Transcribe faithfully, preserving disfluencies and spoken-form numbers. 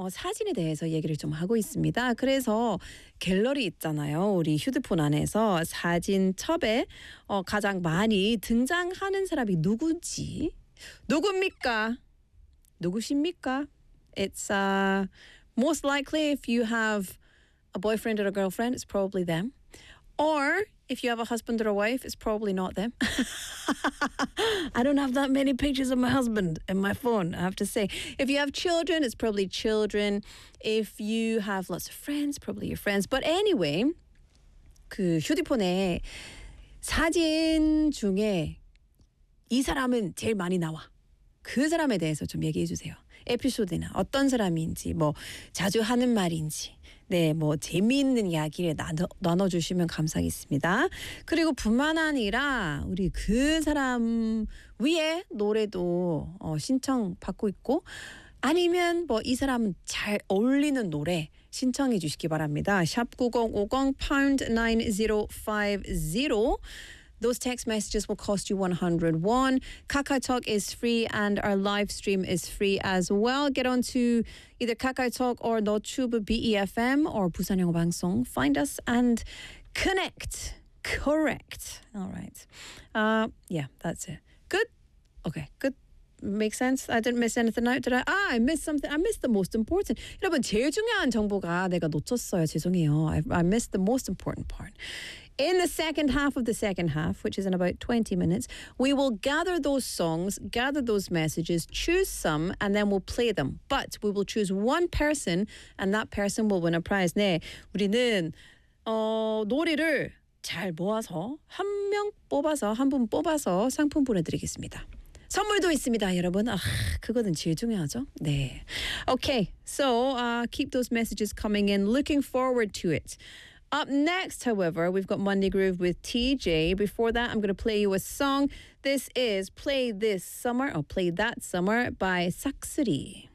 사진에 대해서 얘기를 좀 하고 있습니다. 그래서 갤러리 있잖아요. 우리 휴대폰 안에서 사진 첩에 어, 가장 많이 등장하는 사람이 누군지 누굽니까? 누구십니까? It's uh, most likely if you have a boyfriend or a girlfriend, it's probably them. Or if you have a husband or a wife, it's probably not them. I don't have that many pictures of my husband in my phone, I have to say. If you have children, it's probably children. If you have lots of friends, probably your friends. But anyway, 그 휴대폰에 사진 중에 이 사람은 제일 많이 나와. 그 사람에 대해서 좀 얘기해 주세요. 에피소드나 어떤 사람인지, 뭐 자주 하는 말인지, 네, 뭐 재미있는 이야기를 나눠, 나눠주시면 감사하겠습니다. 그리고 뿐만 아니라 우리 그 사람 위에 노래도 어, 신청 받고 있고, 아니면 뭐 이 사람은 잘 어울리는 노래 신청해 주시기 바랍니다. 샵 구공오공 pound nine zero five zero. Those text messages will cost you one hundred won. KakaoTalk is free and our live stream is free as well. Get on to either KakaoTalk or 너튜브 B E F M or 부산 영어 방송. Find us and connect. Correct. All right. Uh, yeah, that's it. Good? Okay, good. Make sense? I didn't miss anything out, did I? Ah, I missed something. I missed the most important. 여러분, 제일 중요한 정보가 내가 놓쳤어요. 죄송해요. I, I missed the most important part. In the second half of the second half, which is in about twenty minutes, we will gather those songs, gather those messages, choose some, and then we'll play them. But we will choose one person, and that person will win a prize. 네, 우리는 어, 노래를 잘 모아서 한 명 뽑아서, 한 분 뽑아서 상품 보내드리겠습니다. 선물도 있습니다, 여러분. 아, 그거는 제일 중요하죠. 네. Okay, so uh, keep those messages coming in. Looking forward to it. Up next, however, we've got Monday Groove with T J. Before that, I'm going to play you a song. This is Play This Summer, or Play That Summer by Saksuri.